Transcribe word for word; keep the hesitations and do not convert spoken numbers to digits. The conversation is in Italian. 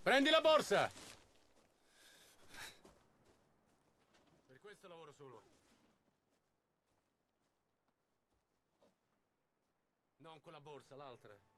Prendi la borsa! Per questo lavoro solo. Non con la borsa, l'altra.